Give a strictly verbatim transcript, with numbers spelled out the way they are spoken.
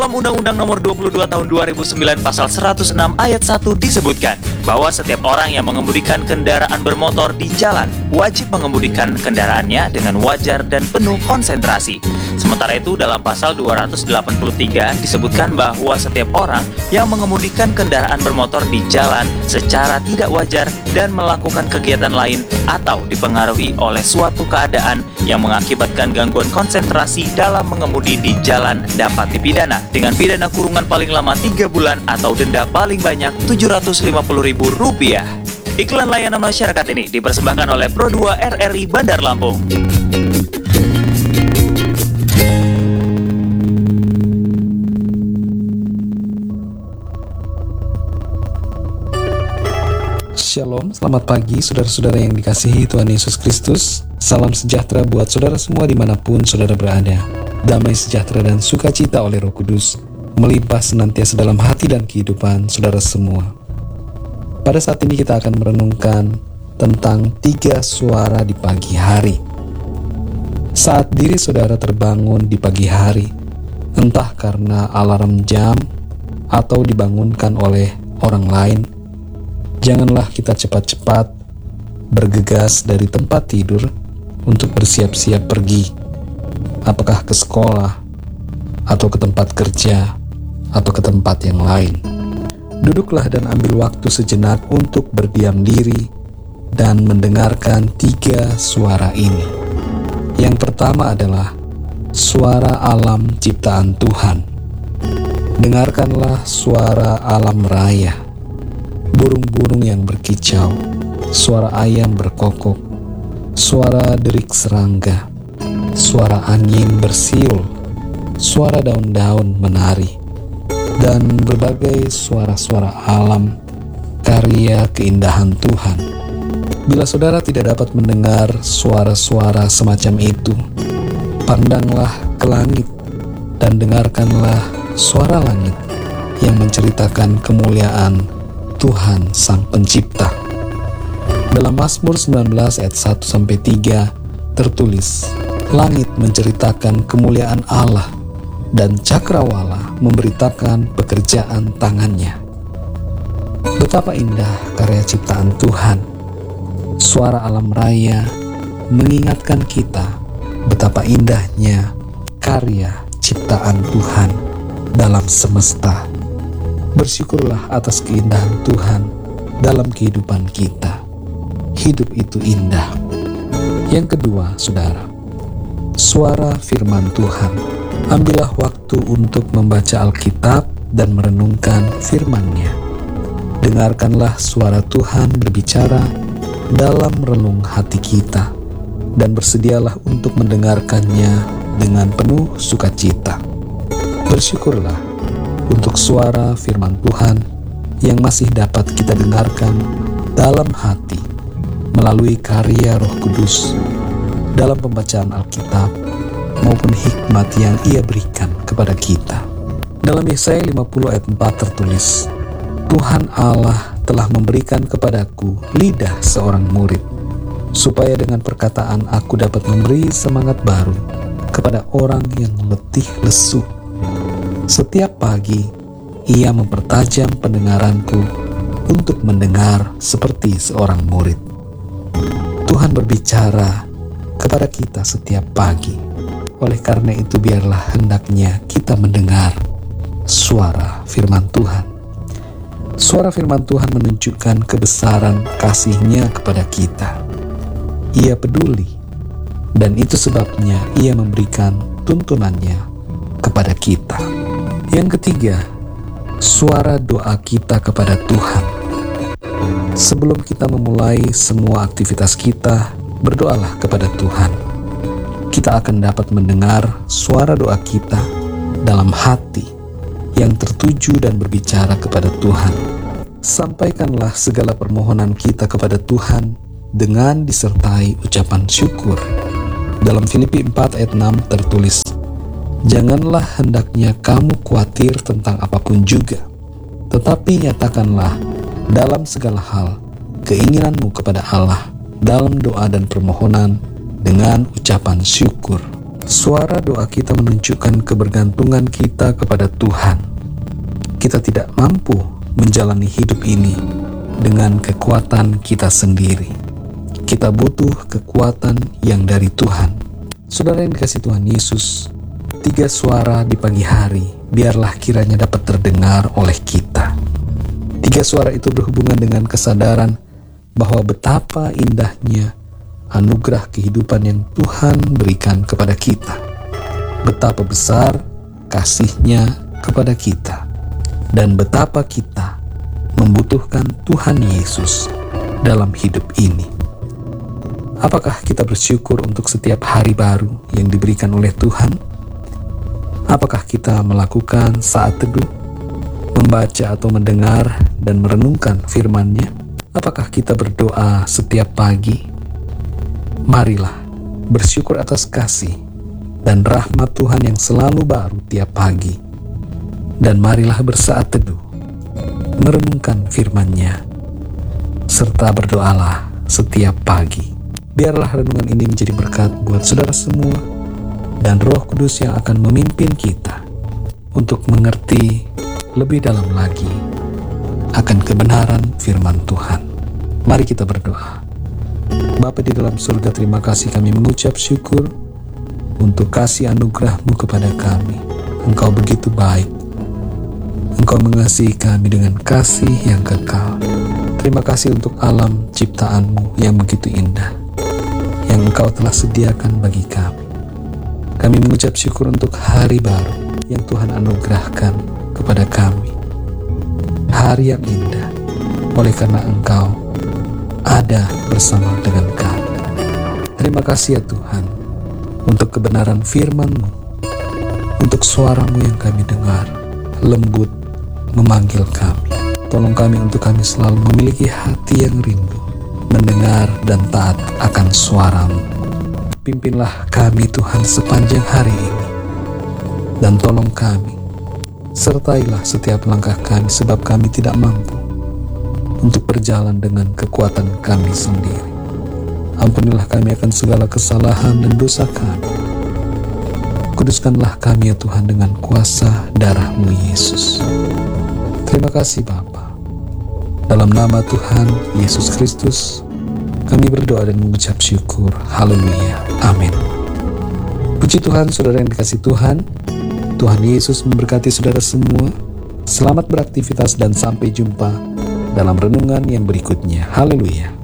Dalam Undang-Undang Nomor dua puluh dua Tahun dua ribu sembilan Pasal seratus enam Ayat satu disebutkan bahwa setiap orang yang mengemudikan kendaraan bermotor di jalan wajib mengemudikan kendaraannya dengan wajar dan penuh konsentrasi. Sementara itu dalam pasal dua ratus delapan puluh tiga disebutkan bahwa setiap orang yang mengemudikan kendaraan bermotor di jalan secara tidak wajar dan melakukan kegiatan lain atau dipengaruhi oleh suatu keadaan yang mengakibatkan gangguan konsentrasi dalam mengemudi di jalan dapat dipidana dengan pidana kurungan paling lama tiga bulan atau denda paling banyak tujuh ratus lima puluh ribu rupiah. Iklan layanan masyarakat ini dipersembahkan oleh Pro dua R R I Bandar Lampung. Shalom, selamat pagi saudara-saudara yang dikasihi Tuhan Yesus Kristus. Salam sejahtera buat saudara semua dimanapun saudara berada. Damai sejahtera dan sukacita oleh Roh Kudus melimpah senantiasa dalam hati dan kehidupan saudara semua. Pada saat ini kita akan merenungkan tentang tiga suara di pagi hari. Saat diri saudara terbangun di pagi hari, entah karena alarm jam atau dibangunkan oleh orang lain, janganlah kita cepat-cepat bergegas dari tempat tidur untuk bersiap-siap pergi. Apakah ke sekolah, atau ke tempat kerja, atau ke tempat yang lain. Duduklah dan ambil waktu sejenak untuk berdiam diri dan mendengarkan tiga suara ini. Yang pertama adalah suara alam ciptaan Tuhan. Dengarkanlah suara alam raya, burung-burung yang berkicau, suara ayam berkokok, suara derik serangga, suara angin bersiul, suara daun-daun menari, dan berbagai suara-suara alam karya keindahan Tuhan. Bila saudara tidak dapat mendengar suara-suara semacam itu, pandanglah ke langit dan dengarkanlah suara langit yang menceritakan kemuliaan Tuhan Sang Pencipta. Dalam Mazmur sembilan belas ayat satu sampai tiga tertulis, langit menceritakan kemuliaan Allah dan cakrawala memberitakan pekerjaan tangannya. Betapa indah karya ciptaan Tuhan. Suara alam raya mengingatkan kita betapa indahnya karya ciptaan Tuhan dalam semesta. Bersyukurlah atas keindahan Tuhan dalam kehidupan kita. Hidup itu indah. Yang kedua, saudara, suara firman Tuhan. Ambillah waktu untuk membaca Alkitab dan merenungkan firman-Nya. Dengarkanlah suara Tuhan berbicara dalam relung hati kita, dan bersedialah untuk mendengarkannya dengan penuh sukacita. Bersyukurlah untuk suara firman Tuhan yang masih dapat kita dengarkan dalam hati melalui karya Roh Kudus dalam pembacaan Alkitab maupun hikmat yang Ia berikan kepada kita. Dalam Yesaya lima puluh ayat empat tertulis, Tuhan Allah telah memberikan kepadaku lidah seorang murid, supaya dengan perkataan aku dapat memberi semangat baru kepada orang yang letih lesu. Setiap pagi Ia mempertajam pendengaranku untuk mendengar seperti seorang murid. Tuhan berbicara kepada kita setiap pagi. Oleh karena itu biarlah hendaknya kita mendengar suara firman Tuhan. Suara firman Tuhan menunjukkan kebesaran kasih-Nya kepada kita. Ia peduli, dan itu sebabnya Ia memberikan tuntunannya kepada kita. Yang ketiga, suara doa kita kepada Tuhan. Sebelum kita memulai semua aktivitas kita, berdoalah kepada Tuhan. Kita akan dapat mendengar suara doa kita dalam hati yang tertuju dan berbicara kepada Tuhan. Sampaikanlah segala permohonan kita kepada Tuhan dengan disertai ucapan syukur. Dalam Filipi empat ayat enam tertulis, janganlah hendaknya kamu khawatir tentang apapun juga, tetapi nyatakanlah dalam segala hal keinginanmu kepada Allah dalam doa dan permohonan dengan ucapan syukur. Suara doa kita menunjukkan kebergantungan kita kepada Tuhan. Kita tidak mampu menjalani hidup ini dengan kekuatan kita sendiri. Kita butuh kekuatan yang dari Tuhan. Saudara yang dikasihi Tuhan Yesus, tiga suara di pagi hari biarlah kiranya dapat terdengar oleh kita. Tiga suara itu berhubungan dengan kesadaran bahwa betapa indahnya anugerah kehidupan yang Tuhan berikan kepada kita. Betapa besar kasih-Nya kepada kita. Dan betapa kita membutuhkan Tuhan Yesus dalam hidup ini. Apakah kita bersyukur untuk setiap hari baru yang diberikan oleh Tuhan? Apakah kita melakukan saat teduh, membaca atau mendengar dan merenungkan firman-Nya? Apakah kita berdoa setiap pagi? Marilah bersyukur atas kasih dan rahmat Tuhan yang selalu baru tiap pagi. Dan marilah bersaat teduh, merenungkan firman-Nya, serta berdoalah setiap pagi. Biarlah renungan ini menjadi berkat buat saudara semua, dan Roh Kudus yang akan memimpin kita untuk mengerti lebih dalam lagi akan kebenaran firman Tuhan. Mari kita berdoa. Bapa di dalam surga, terima kasih kami mengucap syukur untuk kasih anugerah-Mu kepada kami. Engkau begitu baik. Engkau mengasihi kami dengan kasih yang kekal. Terima kasih untuk alam ciptaan-Mu yang begitu indah, yang Engkau telah sediakan bagi kami. Kami mengucap syukur untuk hari baru yang Tuhan anugerahkan kepada kami. Hari yang indah, oleh karena Engkau ada bersama dengan kami. Terima kasih ya Tuhan, untuk kebenaran firman-Mu, untuk suara-Mu yang kami dengar, lembut memanggil kami. Tolong kami untuk kami selalu memiliki hati yang rindu, mendengar dan taat akan suara-Mu. Pimpinlah kami Tuhan sepanjang hari ini, dan tolong kami, sertailah setiap langkah kami, sebab kami tidak mampu untuk berjalan dengan kekuatan kami sendiri. Ampunilah kami akan segala kesalahan dan dosa kami. Kuduskanlah kami ya Tuhan dengan kuasa darah-Mu Yesus. Terima kasih Bapa. Dalam nama Tuhan Yesus Kristus, kami berdoa dan mengucap syukur. Haleluya. Amin. Puji Tuhan, saudara yang dikasihi Tuhan. Tuhan Yesus memberkati saudara semua. Selamat beraktivitas dan sampai jumpa dalam renungan yang berikutnya. Haleluya.